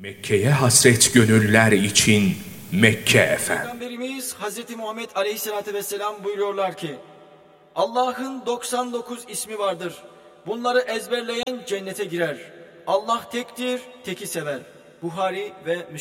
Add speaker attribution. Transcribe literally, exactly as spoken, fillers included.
Speaker 1: Mekke'ye hasret gönüller için Mekke efendim.
Speaker 2: Peygamberimiz Hazreti Muhammed Aleyhisselatü Vesselam buyuruyorlar ki, Allah'ın doksan dokuz ismi vardır. Bunları ezberleyen cennete girer. Allah tektir, teki sever. Buhari ve Müslim.